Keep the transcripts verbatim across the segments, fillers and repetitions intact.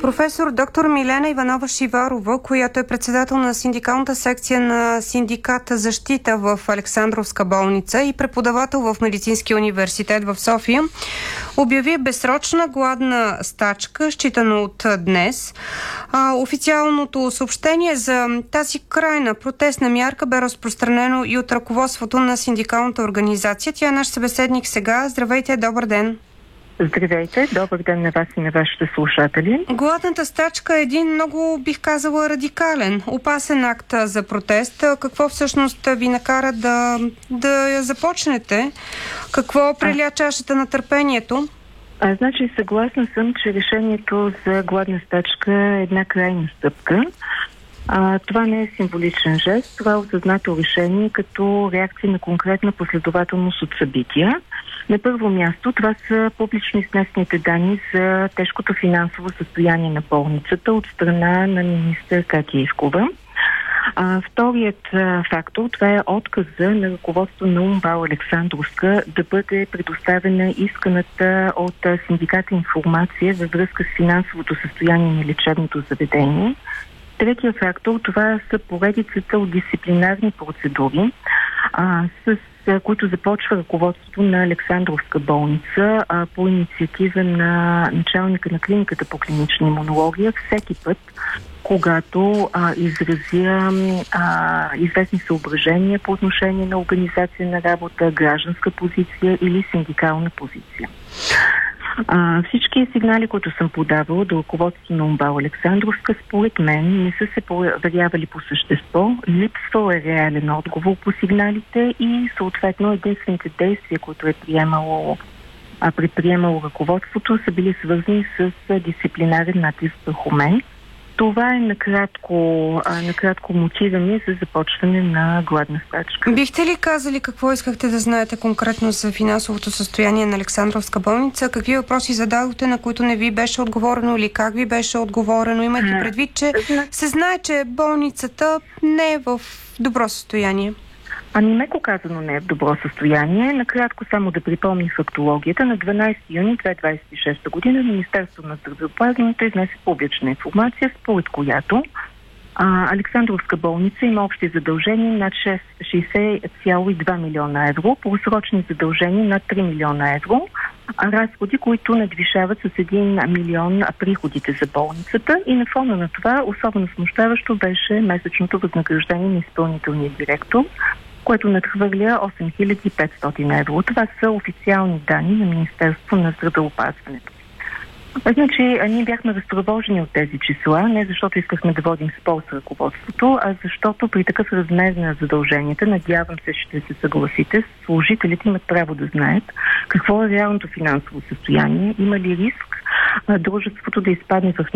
Професор доктор Милена Иванова Шиварова, която е председател на синдикалната секция на синдиката Защита в Александровска болница и преподавател в Медицинския университет в София, обяви безсрочна гладна стачка, считано от днес. А, официалното съобщение за тази крайна протестна мярка бе разпространено и от ръководството на синдикалната организация. Тя е наш събеседник сега. Здравейте, добър ден! Здравейте, добър ден на вас и на вашите слушатели. Гладната стачка е един много, бих казала, радикален, опасен акт за протест. Какво всъщност ви накара да, да я започнете? Какво преля чашата на търпението? А, значи съгласна съм, че решението за гладна стачка е една крайна стъпка. А, това не е символичен жест, това е осъзнато решение като реакция на конкретна последователност от събития. На първо място това са публично изнесените данни за тежкото финансово състояние на болницата от страна на министър Катя Ивкова. А, вторият а, фактор, това е отказа на ръководството на УМБАЛ Александровска да бъде предоставена исканата от а, синдиката информация във връзка с финансовото състояние на лечебното заведение. Третия фактор, това са поредицата от дисциплинарни процедури, а, с които започва ръководството на Александровска болница а, по инициатива на началника на клиниката по клинична имунология всеки път, когато а, изразя а, известни съображения по отношение на организация на работа, гражданска позиция или синдикална позиция. А, всички сигнали, които съм подавала до ръководството на УМБАЛ Александровска, според мен не са се проверявали по същество, липсвал е реален отговор по сигналите и съответно единствените действия, които е приемало, а, предприемало ръководството, са били свързани с дисциплинарен натиск върху мен. Това е накратко, а, накратко мотивиране за започване на гладна стачка. Бихте ли казали какво искахте да знаете конкретно за финансовото състояние на Александровска болница? Какви въпроси зададохте, на които не ви беше отговорено или как ви беше отговорено? Имайте предвид, че се знае, че болницата не е в добро състояние. Ами меко казано не е в добро състояние. Накратко само да припомня фактологията. На дванадесети юни две хиляди двадесет и шеста година Министерството на здравеопазването изнесе публична информация, според която а, Александровска болница има общи задължения над шестдесет цяло и два милиона евро, просрочни задължения над три милиона евро, а разходи, които надвишават с един милион приходите за болницата. И на фона на това особено смущаващо беше месечното възнаграждение на изпълнителния директор, което надхвърля осем хиляди и петстотин евро. Това са официални данни на Министерството на здравеопазването. Значи, ние бяхме разтревожени от тези числа, не защото искахме да водим спор с ръководството, а защото при такъв размер на задълженията, надявам се, ще се съгласите, служителите имат право да знаят какво е реалното финансово състояние, има ли риск а, дружеството да изпадне в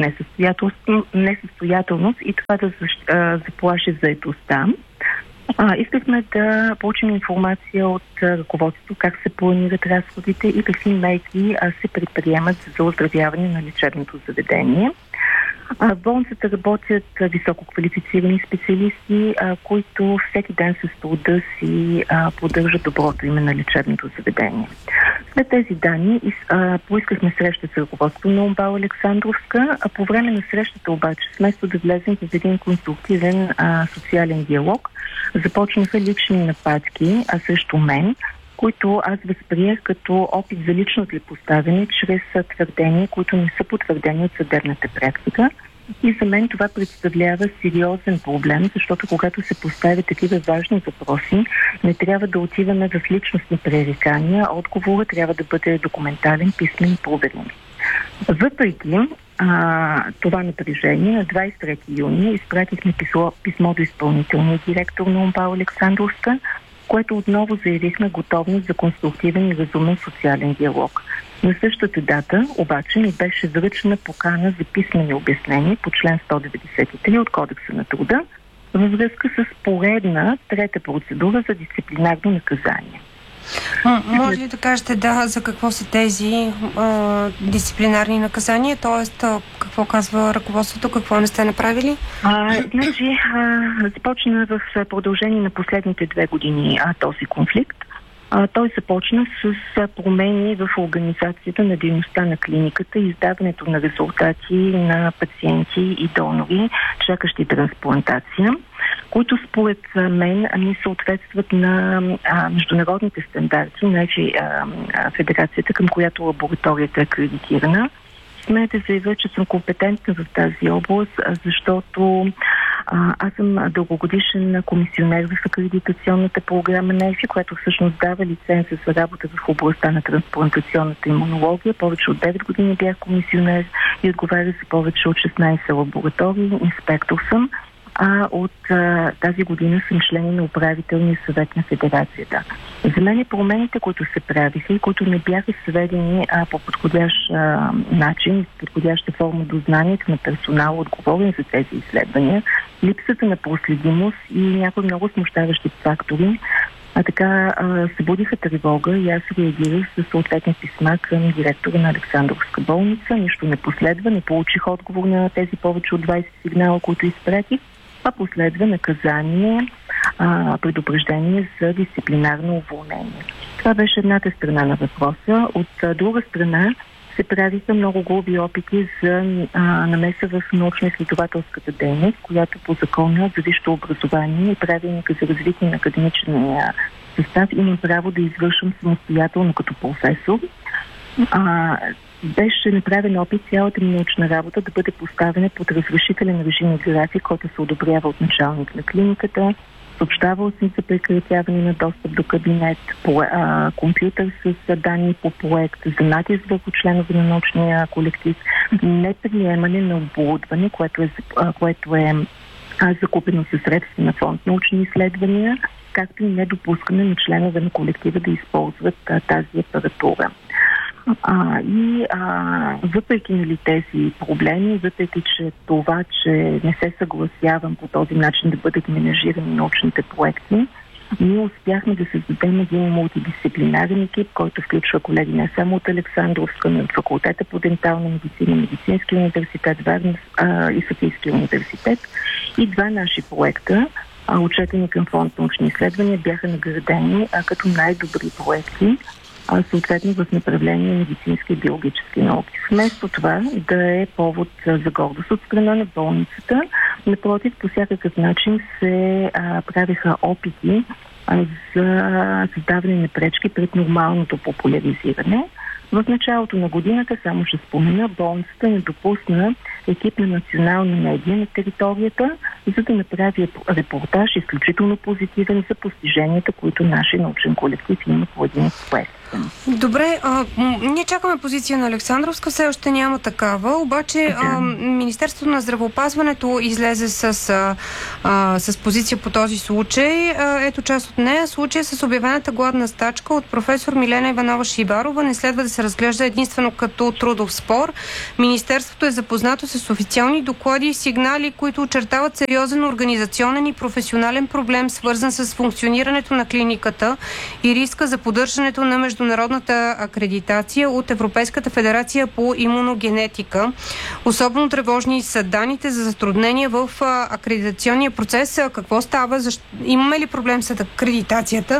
несъстоятелност и това да а, заплаши заетостта. А, искахме да получим информация от ръководството как се планират разходите и какви мерки а, се предприемат за оздравяване на лечебното заведение. А, в болницата работят високо квалифицирани специалисти, а, които всеки ден с труда си а, поддържат доброто име на лечебното заведение. След тези данни а, поискахме среща с ръководството на УМБАЛ Александровска, а по време на срещата обаче, вместо да влезем в един конструктивен а, социален диалог, започнаха лични нападки а срещу мен, които аз възприех като опит за лично злепоставяне чрез твърдения, които не са потвърдени от съдебната практика. И за мен това представлява сериозен проблем, защото когато се поставят такива важни въпроси, не трябва да отиваме в личностни пререкания, отговорът трябва да бъде документален, писмен и проверен. Въпреки а, това напрежение, на двадесет и трети юни изпратихме писмо, писмо до изпълнителния директор на УМБАЛ Александровска, което отново заявихме готовност за конструктивен и разумен социален диалог. На същата дата обаче ми беше връчена покана за писмени обяснения по член сто деветдесет и три от Кодекса на труда във връзка с поредна трета процедура за дисциплинарно наказание. М- може ли да кажете да, за какво са тези а, дисциплинарни наказания? Тоест, а, какво казва ръководството, какво не сте направили? А, значи, а, започна в продължение на последните две години а, този конфликт. А, той започна с промени в организацията на дейността на клиниката и издаването на резултати на пациенти и донори, чакащи трансплантация, които според мен не съответстват на а, международните стандарти на федерацията, към която лабораторията е акредитирана. Смея да заявя, че съм компетентна в тази област, защото а, аз съм дългогодишен комисионер в акредитационната програма на ЕФИ, която всъщност дава лиценза за работа в областта на трансплантационната имунология. Повече от девет години бях комисионер и отговаря за повече от шестнайсет лаборатории. Инспектор съм. А от а, тази година съм член на управителния съвет на федерацията. За мен промените, които се правиха и които не бяха сведени а, по подходящ а, начин, подходяща форма до знанието на персонала, отговорен за тези изследвания, липсата на проследимост и някои много смущаващи фактори, а така а, събудиха тревога и аз реагирах със съответни писма към директора на Александровска болница. Нищо не последва, не получих отговор на тези повече от двайсет сигнала, които изпратих, а последва наказание, а, предупреждение за дисциплинарно уволнение. Това беше едната страна на въпроса. От а, друга страна се правиха много груби опити за а, намеса в научно-изследователската дейност, която по закона за висшето образование и правилника за развитие на академичния състав имам право да извършвам самостоятелно като професор. А, беше направен опит цялата ми научна работа да бъде поставена под разрешителен режим и график, който се одобрява от началник на клиниката. Съобщавал съм за прекратяване на достъп до кабинет, по, а, компютър с данни по проект, за натиск върху членове на научния колектив, неприемане на оборудване, което е, а, което е а, закупено със средства на фонд научни изследвания, както и недопускане на членове на колектива да използват а, тази апаратура. А, и а, въпреки нали, тези проблеми, въпреки че това, че не се съгласявам по този начин да бъдат менажирани научните проекти, ние успяхме да създадем един мултидисциплинарен екип, който включва колеги не само от Александровска, но от факултета по дентална медицина, Медицинския университет, Варна а, и Софийския университет. И два наши проекта, а, отчетени към фонд научни изследвания, бяха наградени а, като най-добри проекти, а, съответно в направление медицински и биологически науки. Вместо това да е повод за гордост от страна на болницата, напротив, по всякакъв начин се а, правиха опити а, за създаване на пречки пред нормалното популяризиране. В началото на годината, само ще спомена, болницата не допусна екип на национална медия на територията, за да направи репортаж изключително позитивен за постиженията, които нашия научен колектив има по един проект. Добре, а, ние чакаме позиция на Александровска, все още няма такава, обаче да. а, Министерството на здравеопазването излезе с, а, а, с позиция по този случай. А, ето част от нея. Случай с обявената гладна стачка от професор Милена Иванова Шибарова не следва да се разглежда единствено като трудов спор. Министерството е запознато с официални доклади и сигнали, които очертават сериозен организационен и професионален проблем, свързан с функционирането на клиниката и риска за поддържането на международната акредитация от Европейската федерация по имуногенетика. Особено тревожни са данните за затруднения в акредитационния процес. Какво става? Защо... Имаме ли проблем с акредитацията?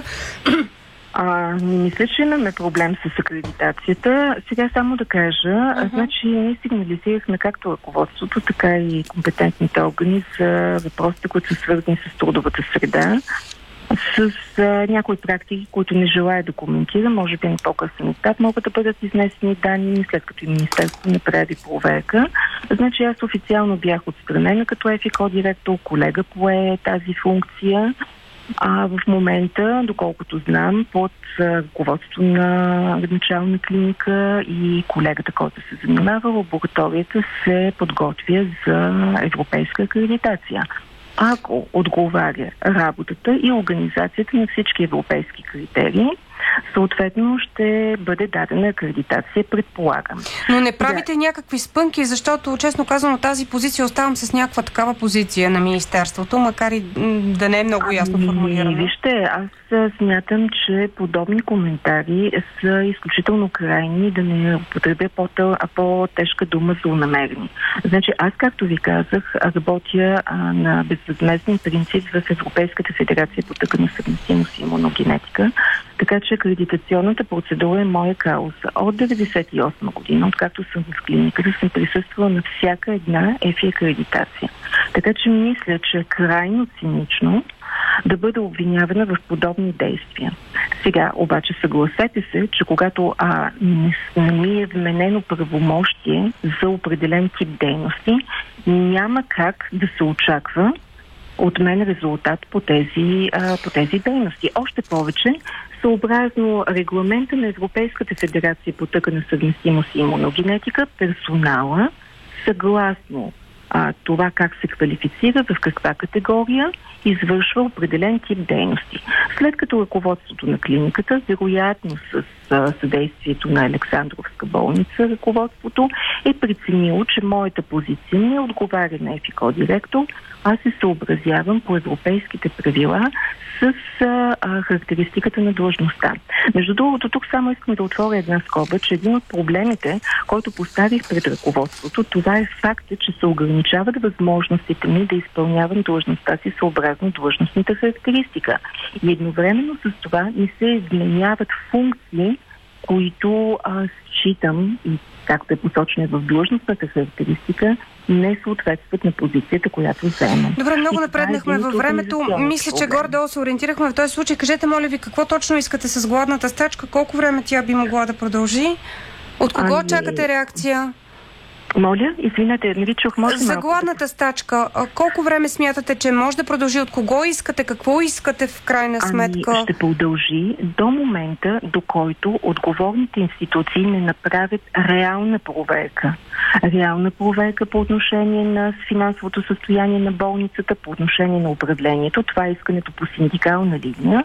А, не мисля, че имаме проблем с акредитацията. Сега само да кажа, uh-huh. значи ние сигнализирахме както ръководството, така и компетентните органи за въпросите, които са свързани с трудовата среда, с а, някои практики, които не желая да коментирам, може би на по-късен етап могат да бъдат изнесени данни, след като и Министерството направи проверка. Значи аз официално бях отстранена като ЕФИКО директор, колега пое тази функция. А в момента, доколкото знам, под ръководството на начална клиника и колегата, който се занимава, лабораторията се подготвя за европейска акредитация. Ако отговаря работата и организацията на всички европейски критерии, съответно ще бъде дадена акредитация, предполагам. Но не правите да. някакви спънки, защото, честно казано, тази позиция оставам с някаква такава позиция на Министерството, макар и да не е много ясно формулирана. Вижте, аз смятам, че подобни коментари са изключително крайни, да не употребя по-тежка дума злонамерени. Значи, аз, както ви казах, работя а, на без, безвъзмезден принцип в Европейската федерация по тъканна съвместимост и имуногенетика, така че акредитационната процедура е моя кауза. От деветдесет и осма година, откакто съм в клиниката, съм присъствала на всяка една ЕФИ акредитация. Така че мисля, че е крайно цинично да бъде обвинявана в подобни действия. Сега, обаче, съгласете се, че когато а, не, не ми е вменено правомощие за определен тип дейности, няма как да се очаква от мен резултат по тези, а, по тези дейности. Още повече, съобразно регламента на Европейската федерация по тъканна съвместимост и имуногенетика, персонала, съгласно а, това как се квалифицира, в каква категория, извършва определен тип дейности. След като ръководството на клиниката, вероятно с а, съдействието на Александровска болница, ръководството е преценило, че моята позиция не отговаря на ЕФИКО директор, аз се съобразявам по европейските правила с а, а, характеристиката на длъжността. Между другото, тук само искам да отворя една скоба, че един от проблемите, който поставих пред ръководството, това е факта, че се ограничават възможностите ми да изпълнявам длъжността си съобразно длъжностната характеристика. И едновременно с това ми се изменяват функции, които а, считам, и както е посочено в длъжностната характеристика, не съответстват на позицията, която вземам. Добре, много напреднахме във времето. Мисля, че горе-долу се ориентирахме в този случай. Кажете, моля ви, какво точно искате с гладната стачка? Колко време тя би могла да продължи? От кого ами... чакате реакция? Моля, извинете, не ви чух. Може За гладната стачка, колко време смятате, че може да продължи? От кого искате? Какво искате в крайна сметка? Ами, ще продължи до момента, до който отговорните институции не направят реална проверка. Реална проверка по отношение на финансовото състояние на болницата, по отношение на управлението. Това е искането по синдикална линия.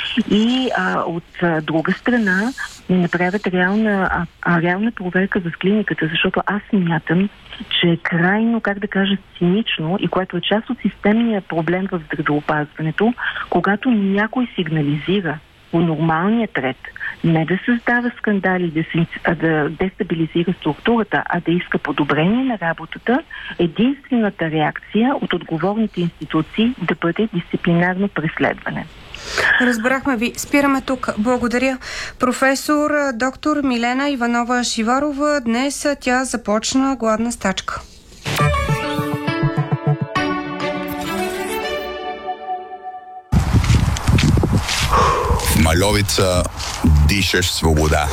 И а, от а, друга страна не направят реална, а, а, реална проверка в клиниката, защото аз смятам, че е крайно, как да кажа, цинично и което е част от системния проблем в здравеопазването, когато някой сигнализира по нормалния ред, не да създава скандали, да, се, а да дестабилизира структурата, а да иска подобрение на работата, единствената реакция от отговорните институции да бъде дисциплинарно преследване. Разбрахме ви. Спираме тук. Благодаря. Професор доктор Милена Иванова Шиварова. Днес тя започна гладна стачка. В Мальовица дишаш свобода.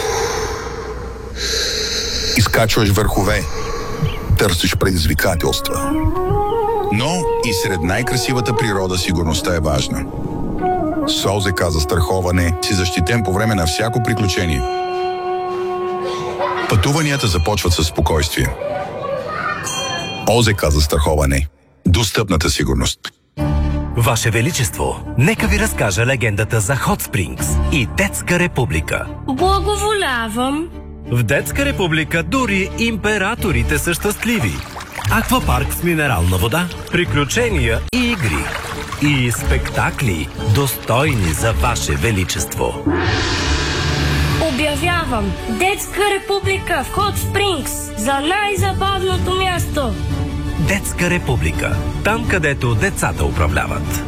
Изкачваш върхове. Търсиш предизвикателства. Но и сред най-красивата природа сигурността е важна. С ОЗК застраховане си защитен по време на всяко приключение. Пътуванията започват със спокойствие. ОЗК застраховане. Достъпната сигурност. Ваше Величество, нека ви разкажа легендата за Hot Springs и Детска република. Благоволявам. В Детска република дори императорите са щастливи. Аквапарк с минерална вода, приключения и игри. И спектакли, достойни за Ваше Величество. Обявявам Детска република в Hot Springs за най-забавното място. Детска република. Там, където децата управляват.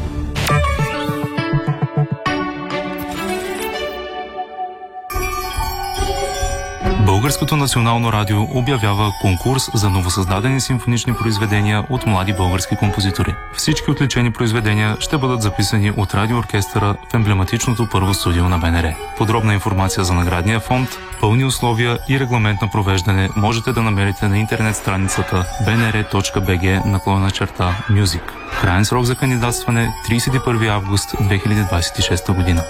Българското национално радио обявява конкурс за новосъздадени симфонични произведения от млади български композитори. Всички отличени произведения ще бъдат записани от радиооркестъра в емблематичното първо студио на БНР. Подробна информация за наградния фонд, пълни условия и регламент на провеждане можете да намерите на интернет страницата би ен ар точка би джи наклонена черта Music. Краен срок за кандидатстване тридесет и първи август две хиляди двадесет и шеста година.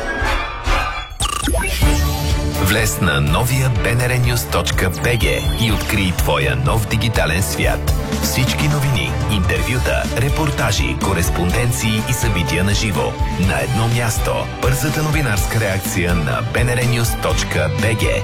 Влез на новия би ен ар нюз точка би джи и открий твоя нов дигитален свят. Всички новини, интервюта, репортажи, кореспонденции и събития на живо. На едно място. Бързата новинарска реакция на би ен ар нюз точка би джи.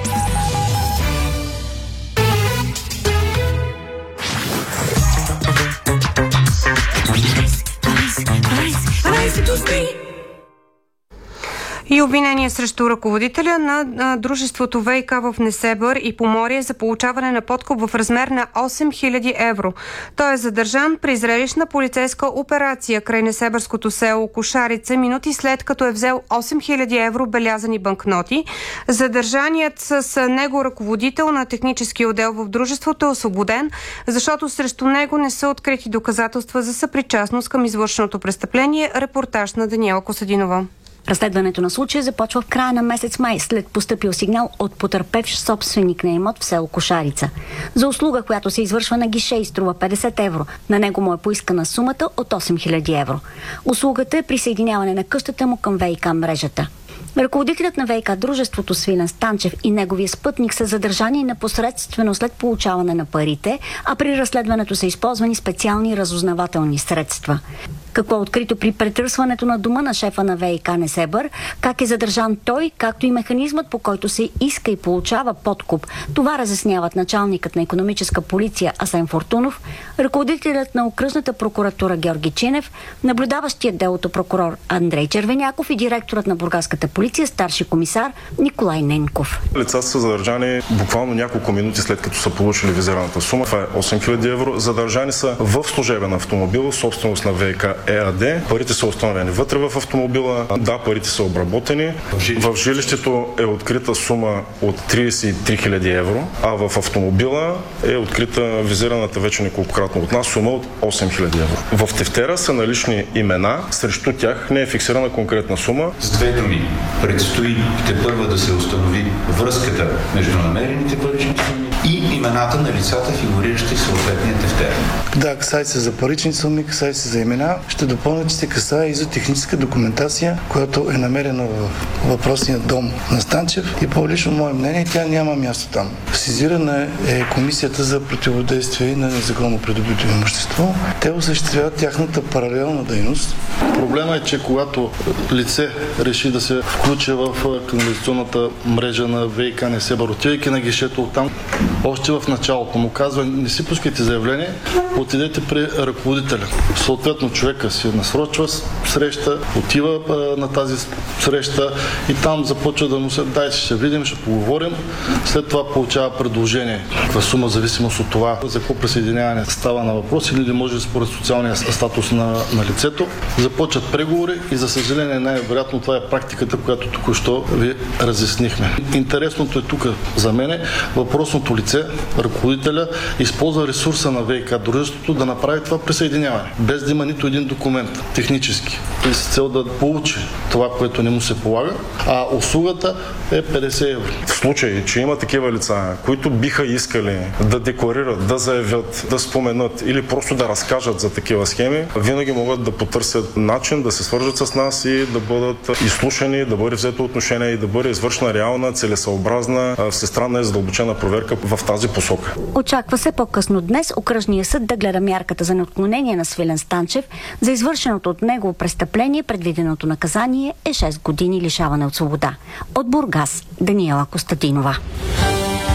И обвинение срещу ръководителя на, на дружеството ВиК в Несебър и Поморие за получаване на подкуп в размер на осем хиляди евро. Той е задържан при зрелищна полицейска операция край Несебърското село Кошарица минути след като е взел осем хиляди евро белязани банкноти. Задържаният с него ръководител на технически отдел в дружеството е освободен, защото срещу него не са открити доказателства за съпричастност към извършеното престъпление. Репортаж на Даниела Костадинова. Разследването на случая започва в края на месец май, след постъпил сигнал от потърпевш собственик на имот в село Кошарица. За услуга, която се извършва на гише и струва петдесет евро, на него му е поискана сумата от осем хиляди евро. Услугата е присъединяване на къщата му към ВиК мрежата. Ръководителят на ВиК дружеството Свилен Станчев и неговия спътник са задържани непосредствено след получаване на парите, а при разследването са използвани специални разузнавателни средства. Какво е открито при претърсването на дома на шефа на ВиК Несебър, как е задържан той, както и механизмът, по който се иска и получава подкуп. Това разясняват началникът на икономическа полиция Асен Фортунов, ръководителят на окръжната прокуратура Георги Чинев, наблюдаващият делото прокурор Андрей Червеняков и директорът на бургаската полиция старши комисар Николай Ненков. Лицата са задържани буквално няколко минути след като са получили визираната сума. Това е осем хиляди евро. Задържани са в служебен автомобил, собственост на ВиК ЕАД. Парите са установени вътре в автомобила. Да, парите са обработени. В жилището е открита сума от тридесет и три хиляди евро, а в автомобила е открита визираната вече неколкократно от нас сума от осем хиляди евро. В тефтера са налични имена, срещу тях не е фиксирана конкретна сума. С две думи, предстои тепърва да се установи връзката между намерените парични суми и имената на лицата, фигуриращи в съответния тефтер. Да, касае се за парични суми, касае се за имена. Ще допълня, че се касае и за техническа документация, която е намерена в въпросния дом на Станчев и по лично мое мнение тя няма място там. Сезирана е Комисията за противодействие на незаконно придобито имущество. Те осъществяват тяхната паралелна дейност. Проблема е, че когато лице реши да се включи в канализационната мрежа на ВиК Несебър, отивайки на гишето оттам, още в началото му казва: не си пускайте заявление, отидете при ръководителя. Съответно човека си насрочва среща, отива а, на тази среща и там започва да му се: дай, ще видим, ще поговорим. След това получава предложение. Каква сума, зависимост от това за какво присъединяване става на въпрос или може според социалния статус на, на лицето. Започват преговори и за съжаление най-вероятно това е практиката, която току-що ви разяснихме. Интересното е тук за мен въпросното лице, ръководителя, използва ресурса на ВиК дружеството да направи това присъединяване, без да има нито един документ технически и с цел да получи това, което не му се полага, а услугата е петдесет евро. В случай, че има такива лица, които биха искали да декларират, да заявят, да споменат или просто да разкажат за такива схеми, винаги могат да потърсят начин да се свържат с нас и да бъдат изслушани, да бъде взето отношение и да бъде извършена реална, целесъобразна, всестранна и задълбочена проверка в тази посока. Очаква се по-късно днес окръжния съд да гледа мярката за неотклонение на Свилен Станчев за извършеното от него престъпление. Предвиденото наказание е шест години лишаване от свобода. От Бургас, Даниела Костадинова.